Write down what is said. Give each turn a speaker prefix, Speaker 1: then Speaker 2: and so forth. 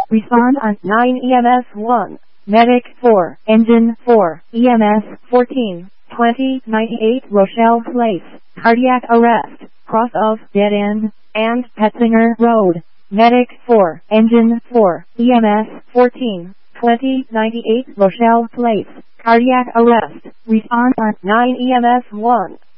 Speaker 1: Respond on 9 EMS 1. Medic 4. Engine 4. EMS 14. 2098 Rochelle Place. Cardiac arrest. Cross of Dead End and Petzinger Road. Medic 4. Engine 4. EMS 14. 2098 Rochelle Place. Cardiac arrest. Respond on 9 EMS 1.